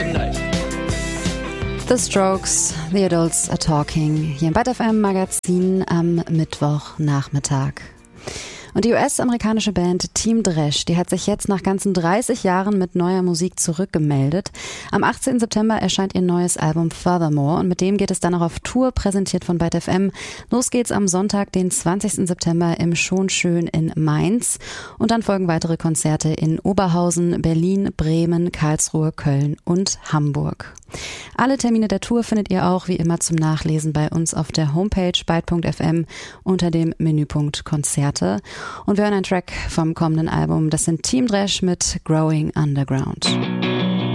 tonight. The Strokes, The Adults Are Talking, hier im Byte FM Magazin am Mittwochnachmittag. Und die US-amerikanische Band Team Dresch, die hat sich jetzt nach ganzen 30 Jahren mit neuer Musik zurückgemeldet. Am 18. September erscheint ihr neues Album Furthermore und mit dem geht es dann auch auf Tour, präsentiert von Byte FM. Los geht's am Sonntag, den 20. September im Schonschön in Mainz und dann folgen weitere Konzerte in Oberhausen, Berlin, Bremen, Karlsruhe, Köln und Hamburg. Alle Termine der Tour findet ihr auch wie immer zum Nachlesen bei uns auf der Homepage byte.fm unter dem Menüpunkt Konzerte. Und wir hören einen Track vom kommenden Album. Das sind Team Dresch mit Growing Underground.